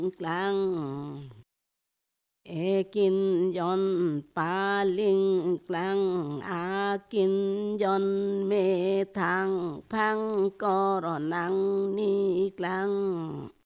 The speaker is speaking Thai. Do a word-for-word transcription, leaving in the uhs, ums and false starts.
กลางเอกินยอนปาลิงกลางอากินยอนเมทางพังกอรนังนีกลาง